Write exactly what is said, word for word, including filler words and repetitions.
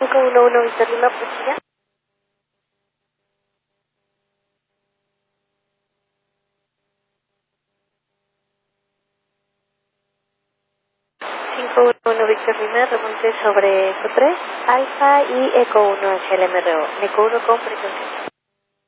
cinco uno uno Víctor Lima, Puchilla. cinco uno uno Víctor Lima, remonte sobre Eco tres, Alfa y Eco uno hacia el M R O. Eco uno con frecuencia.